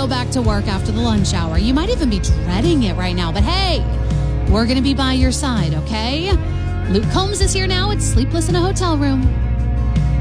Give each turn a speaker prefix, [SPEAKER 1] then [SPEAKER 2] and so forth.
[SPEAKER 1] go back to work after the lunch hour. You might even be dreading it right now, but hey, we're going to be by your side, okay? Luke Combs is here now. It's Sleepless in a Hotel Room.